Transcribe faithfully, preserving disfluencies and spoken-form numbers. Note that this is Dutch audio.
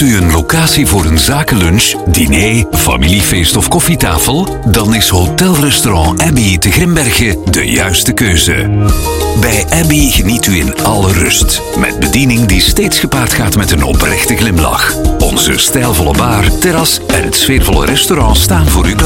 u een locatie voor een zakenlunch, diner, familiefeest of koffietafel? Dan is Hotel-Restaurant Abbey te Grimbergen de juiste keuze. Bij Abbey geniet u in alle rust, met bediening die steeds gepaard gaat met een oprechte glimlach. Onze stijlvolle bar, terras en het sfeervolle restaurant staan voor u klaar.